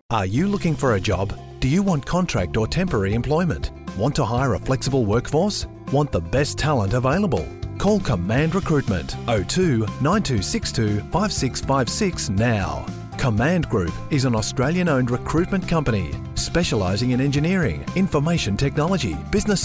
Are you looking for a job? Do you want contract or temporary employment? Want to hire a flexible workforce? Want the best talent available? Call Command Recruitment 02 9262 5656 now. Command Group is an Australian-owned recruitment company specialising in engineering, information technology, business